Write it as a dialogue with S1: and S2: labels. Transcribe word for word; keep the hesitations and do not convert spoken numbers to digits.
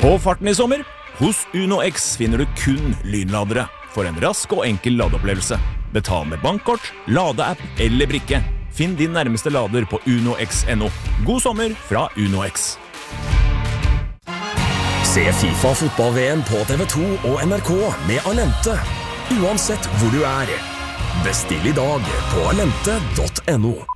S1: På farten i sommer, hos Uno X finner du kun lynladere for en rask og enkel ladeopplevelse. Betal med bankkort, ladeapp eller brikke. Finn din nærmeste lader på uno x punktum no. God sommer fra Uno X.
S2: Se FIFA fotball-V M på T V to og N R K med Alente. Uansett hvor du er. Bestill i dag på alente punktum no.